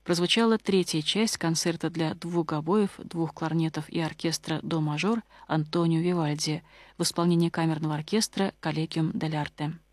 прозвучала третья часть концерта для двух гобоев, двух кларнетов и оркестра «До мажор» Антонио Вивальди в исполнении камерного оркестра «Коллегиум дель Арте».